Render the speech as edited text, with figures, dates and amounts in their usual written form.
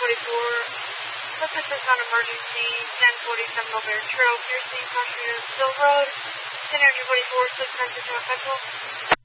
assistance on emergency, 1040 Seminole Bear Trail, Piercing, Cross Street of Still Road, 1044, 6 message on Central.